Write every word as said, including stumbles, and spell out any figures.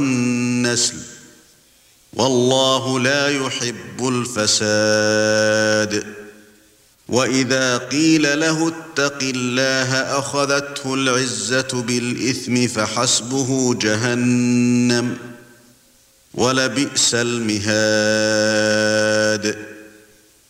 والنسل والله لا يحب الفساد وإذا قيل له اتق الله أخذته العزة بالإثم فحسبه جهنم ولبئس المهاد